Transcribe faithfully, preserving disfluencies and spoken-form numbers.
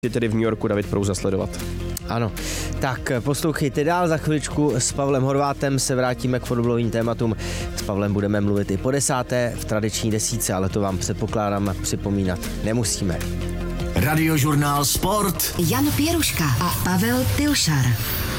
tedy v New Yorku David Prouza sledovat. Ano, tak poslouchejte dál, za chviličku s Pavlem Horvátem se vrátíme k fotbalovým tématům. S Pavlem budeme mluvit i po desáté v tradiční desítce, ale to vám předpokládám připomínat nemusíme. Radiožurnál Sport. Jan Pěruška a Pavel Pilšar.